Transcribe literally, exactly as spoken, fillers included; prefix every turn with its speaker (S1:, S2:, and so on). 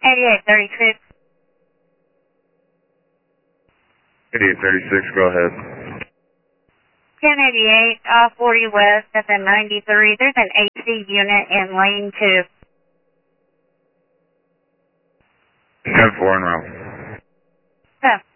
S1: eighty-eight thirty-six.
S2: eighty-eight thirty-six, go ahead.
S1: ten eighty-eight, off forty west, F M ninety-three. There's an A C unit in lane two.
S2: ten four en route.
S1: ten